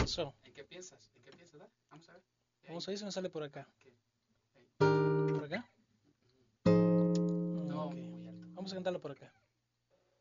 So, ¿En qué piensas? ¿En qué piensas? ¿Da? Vamos a ver. vamos a ver si me sale por acá. Ok. ¿Por acá? No, Ok. muy alto. Vamos a cantarlo por acá.